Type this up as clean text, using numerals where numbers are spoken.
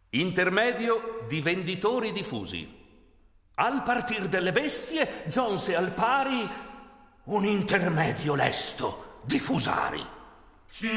Intermedio di venditori diffusi. Al partir delle bestie giunse al pari un intermedio lesto di fusari.